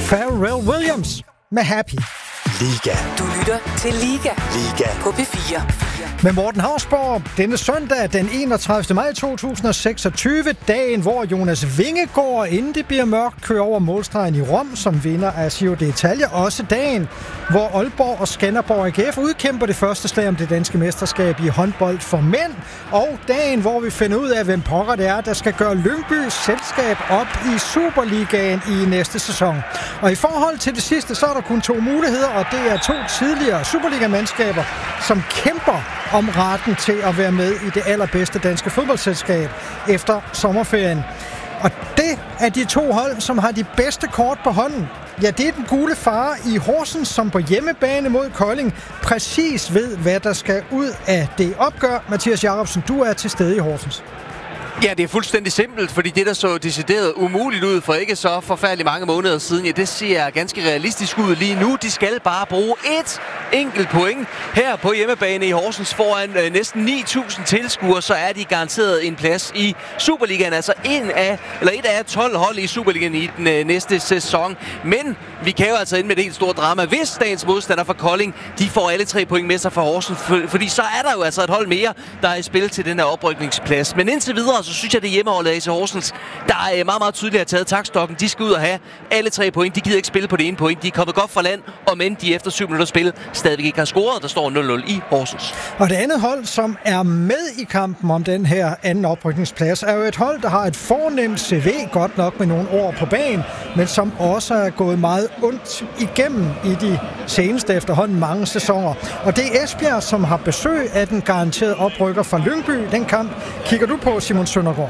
Pharrell Williams med Happy. Liga. Du lytter til Liga. Liga. På P4. Med Morten Hausborg denne søndag den 31. maj 2026, dagen hvor Jonas Vingegaard, inden det bliver mørkt, kører over målstregen i Rom som vinder af Giro d'Italia. Også dagen, hvor Aalborg og Skanderborg AGF udkæmper det første slag om det danske mesterskab i håndbold for mænd. Og dagen, hvor vi finder ud af, hvem pokker det er, der skal gøre Lyngbys selskab op i Superligaen i næste sæson. Og i forhold til det sidste, så er der kun to muligheder, og det er to tidligere Superliga-mandskaber, som kæmper om retten til at være med i det allerbedste danske fodboldselskab efter sommerferien. Og det er de to hold, som har de bedste kort på hånden. Ja, det er den gule fare i Horsens, som på hjemmebane mod Kolding præcis ved, hvad der skal ud af det opgør. Mathias Jacobsen, du er til stede i Horsens. Ja, det er fuldstændig simpelt, fordi det, der så decideret umuligt ud for ikke så forfærdeligt mange måneder siden, ja, det ser ganske realistisk ud lige nu. De skal bare bruge et enkelt point her på hjemmebane i Horsens foran næsten 9.000 tilskuere, så er de garanteret en plads i Superligaen. Altså et af 12 hold i Superligaen i den næste sæson. Men vi kan jo altså ind med det helt store drama, hvis dagens modstander fra Kolding, de får alle 3 point med sig fra Horsens, fordi så er der jo altså et hold mere, der er i spil til den her oprykningsplads. Men indtil videre, så synes jeg, det hjemmeholdet af AC Horsens, der er meget, meget tydeligt at taget takstokken. De skal ud og have alle 3 point. De gider ikke spille på det ene point. De er kommet godt fra land, og men de efter 7 minutter spil stadigvæk ikke har scoret. Der står 0-0 i Horsens. Og det andet hold, som er med i kampen om den her anden oprykningsplads, er jo et hold, der har et fornemt CV, godt nok med nogle år på banen, men som også er gået meget ondt igennem i de seneste efterhånden mange sæsoner. Og det er Esbjerg, som har besøg af den garanterede oprykker fra Lyngby. Den kamp kigger du på, Simon Søndergaard.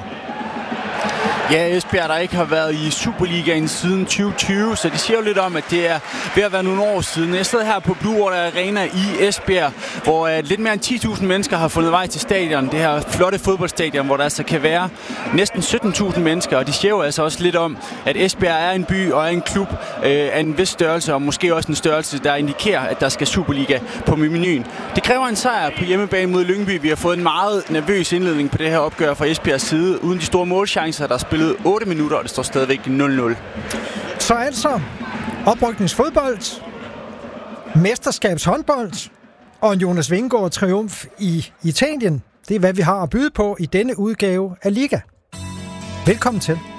Ja, Esbjerg, der ikke har været i Superligaen siden 2020, så de siger jo lidt om, at det er ved at være nogle år siden. Jeg sidder her på Blue Water Arena i Esbjerg, hvor lidt mere end 10.000 mennesker har fundet vej til stadion. Det her flotte fodboldstadion, hvor der altså kan være næsten 17.000 mennesker, og de siger jo altså også lidt om, at Esbjerg er en by og er en klub af en vis størrelse, og måske også en størrelse, der indikerer, at der skal Superliga på menuen. Det kræver en sejr på hjemmebane mod Lyngby. Vi har fået en meget nervøs indledning på det her opgør fra Esbjergs side, uden de store målchancer, der spillet 8 minutter, og det står stadigvæk 0-0. Så altså oprykningsfodbold, mesterskabshåndbold og en Jonas Vingegaard triumf i Italien. Det er, hvad vi har at byde på i denne udgave af Liga. Velkommen til.